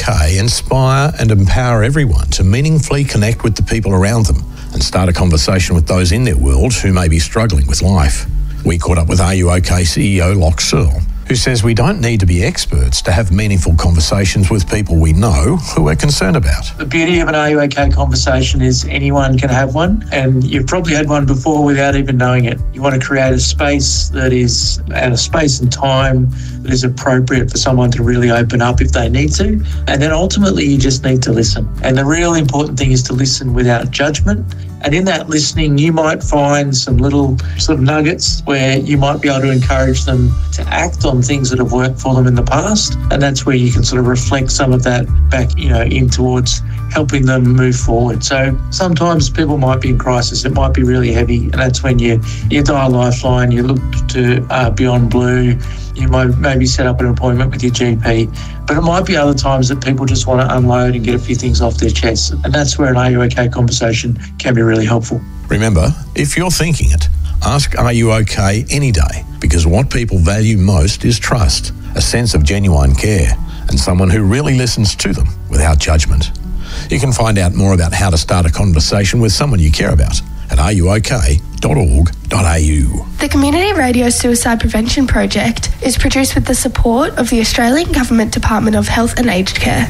OK inspire and empower everyone to meaningfully connect with the people around them and start a conversation with those in their world who may be struggling with life. We caught up with Are You OK CEO Loch Searle, who says we don't need to be experts to have meaningful conversations with people we know who we're concerned about. The beauty of an Are You OK conversation is anyone can have one, and you've probably had one before without even knowing it. You want to create a space that is at a space and time that is appropriate for someone to really open up if they need to. And then ultimately you just need to listen. And the real important thing is to listen without judgment. And in that listening, you might find some little sort of nuggets where you might be able to encourage them to act on things that have worked for them in the past. And that's where you can sort of reflect some of that back, in towards helping them move forward. So sometimes people might be in crisis. It might be really heavy. And that's when you dial Lifeline, you look to Beyond Blue, you might maybe set up an appointment with your GP. But it might be other times that people just want to unload and get a few things off their chest. And that's where an Are You OK conversation can be really helpful. Remember, if you're thinking it, ask Are You OK any day, because what people value most is trust, a sense of genuine care, and someone who really listens to them without judgment. You can find out more about how to start a conversation with someone you care about at areyouok.org.au. The Community Radio Suicide Prevention Project is produced with the support of the Australian Government Department of Health and Aged Care.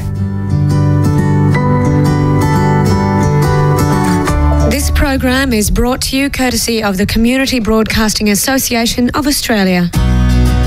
This program is brought to you courtesy of the Community Broadcasting Association of Australia.